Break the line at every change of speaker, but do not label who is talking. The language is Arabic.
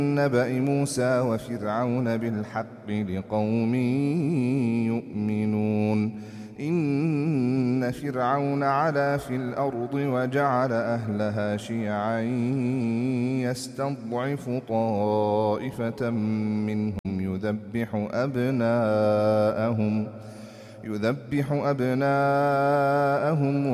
نبأ موسى وفرعون بالحق لقوم يؤمنون إن فرعون علا في الأرض وجعل أهلها شيعا يستضعف طائفة منهم يذبح أبناءهم